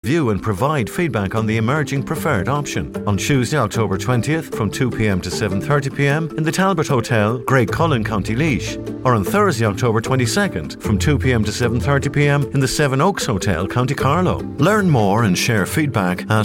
review and provide feedback on the emerging preferred option. On Tuesday, October 20th from 2pm to 7:30pm in the Talbot Hotel, Great Cullen, County Laois. Or on Thursday, October 22nd from 2pm to 7:30pm in the Seven Oaks Hotel, County Carlow. Learn more and share feedback at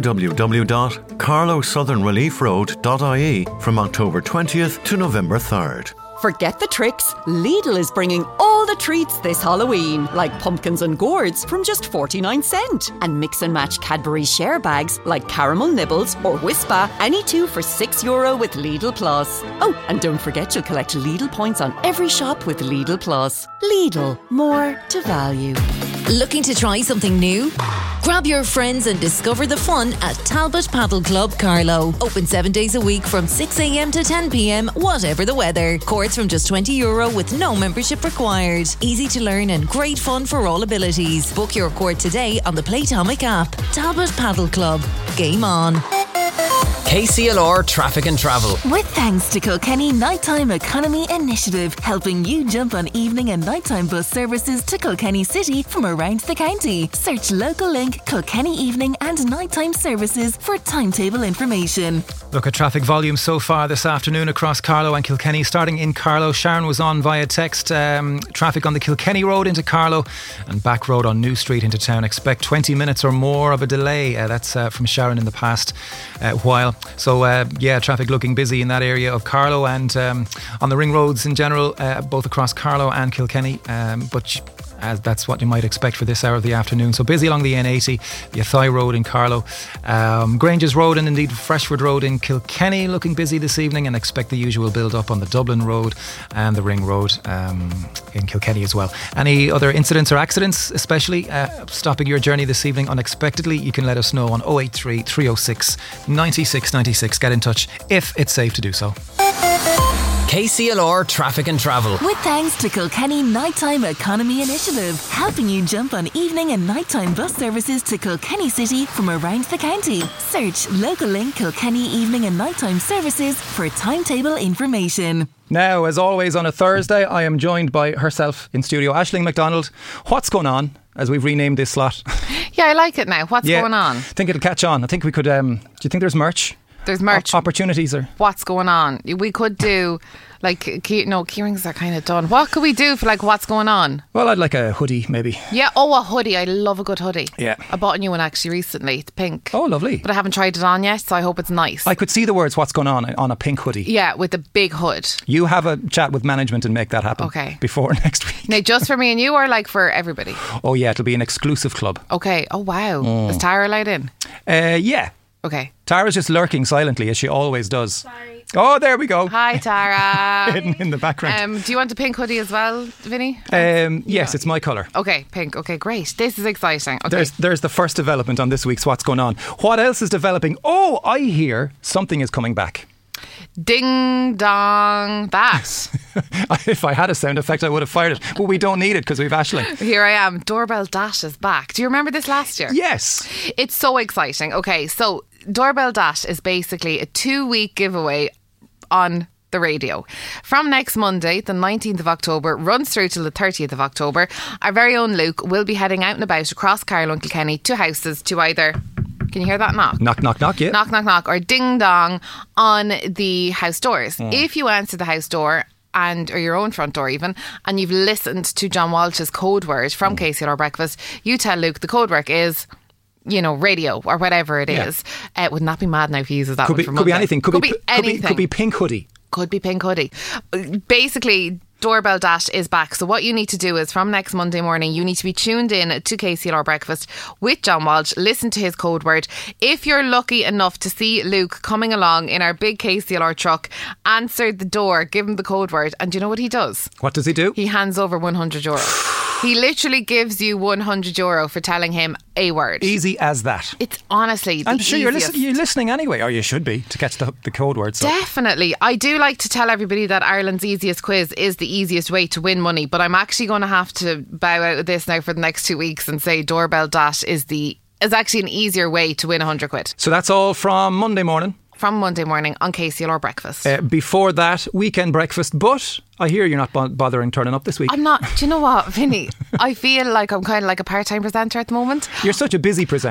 www.carlowsouthernreliefroad.ie from October 20th to November 3rd. Forget the tricks. Lidl is bringing all the treats this Halloween, like pumpkins and gourds from just 49¢. And mix and match Cadbury share bags like caramel nibbles or Whispa, any two for €6 with Lidl Plus. Oh, and don't forget you'll collect Lidl points on every shop with Lidl Plus. Lidl, more to value. Looking to try something new? Grab your friends and discover the fun at Talbot Paddle Club Carlow. Open 7 days a week from 6am to 10pm, whatever the weather. Courts from just €20 with no membership required. Easy to learn and great fun for all abilities. Book your court today on the Playtomic app. Talbot Paddle Club. Game on. KCLR Traffic and Travel. With thanks to Kilkenny Nighttime Economy Initiative, helping you jump on evening and nighttime bus services to Kilkenny City from around the county. Search local link Kilkenny Evening and Nighttime Services for timetable information. Look at traffic volume so far this afternoon across Carlow and Kilkenny. Starting in Carlow, Sharon was on via text. Traffic on the Kilkenny Road into Carlow and back road on New Street into town. Expect 20 minutes or more of a delay. That's from Sharon in the past while. So traffic looking busy in that area of Carlow and on the ring roads in general, both across Carlow and Kilkenny. But that's what you might expect for this hour of the afternoon. So busy along the N80, the Athy Road in Carlow, Granges Road and indeed Freshford Road in Kilkenny looking busy this evening, and expect the usual build up on the Dublin Road and the Ring Road in Kilkenny as well. Any other incidents or accidents especially stopping your journey this evening unexpectedly, you can let us know on 083 306 96 96. Get in touch if it's safe to do so. KCLR Traffic and Travel. With thanks to Kilkenny Nighttime Economy Initiative, helping you jump on evening and nighttime bus services to Kilkenny City from around the county. Search local link Kilkenny Evening and Nighttime Services for timetable information. Now, as always on a Thursday, I am joined by herself in studio, Aisling McDonald. What's going on, as we've renamed this slot? Yeah, I like it now. What's going on? I think it'll catch on. I think we could... do you think there's merch? There's merch. Opportunities or... What's going on? We could do... keyrings are kind of done. What could we do for what's going on? Well, I'd like a hoodie maybe. Yeah, a hoodie. I love a good hoodie. Yeah. I bought a new one actually recently. It's pink. Oh, lovely. But I haven't tried it on yet, so I hope it's nice. I could see the words "what's going on" a pink hoodie. Yeah, with a big hood. You have a chat with management and make that happen. Okay. Before next week. Now, just for me and you, or for everybody? Oh yeah, it'll be an exclusive club. Okay. Oh wow. Is Tara allowed in? Yeah. Okay. Tara's just lurking silently, as she always does. Sorry. Oh, there we go. Hi, Tara. Hidden in the background. Do you want a pink hoodie as well, Vinny? Yes, it's my colour. Okay, pink. Okay, great. This is exciting. Okay. There's the first development on this week's What's Going On. What else is developing? Oh, I hear something is coming back. Ding dong that. If I had a sound effect I would have fired it, but we don't need it because we've Aisling. Here I am. Doorbell Dash is back. Do you remember this last year? Yes. It's so exciting. Okay, so Doorbell Dash is basically a 2-week giveaway on the radio. From next Monday, the 19th of October, runs through till the 30th of October. Our very own Luke will be heading out and about across Carlow and Kilkenny to houses to either... Can you hear that knock? Knock, knock, knock, yeah. Knock, knock, knock, or ding dong on the house doors. If you answer the house door or your own front door even, and you've listened to John Walsh's code word from KCLR Breakfast, you tell Luke the code word is... radio or whatever it is. Wouldn't that be mad now if he uses that could one for Could be anything. Could be anything. Could be pink hoodie. Could be pink hoodie. Basically, Doorbell Dash is back. So what you need to do is from next Monday morning, you need to be tuned in to KCLR Breakfast with John Walsh. Listen to his code word. If you're lucky enough to see Luke coming along in our big KCLR truck, answer the door, give him the code word, and do you know what he does? What does he do? He hands over €100. He literally gives you €100 for telling him a word. Easy as that. It's honestly the I'm sure easiest. you're listening anyway, or you should be, to catch the code word. So. Definitely. I do like to tell everybody that Ireland's easiest quiz is the easiest way to win money, but I'm actually going to have to bow out of this now for the next 2 weeks and say Doorbell Dash is actually an easier way to win £100. So that's all from Monday morning. From Monday morning on KCLR Breakfast. Before that, weekend breakfast, but I hear you're not bothering turning up this week. I'm not. Do you know what, Vinny? I feel like I'm kind of like a part-time presenter at the moment. You're such a busy presenter.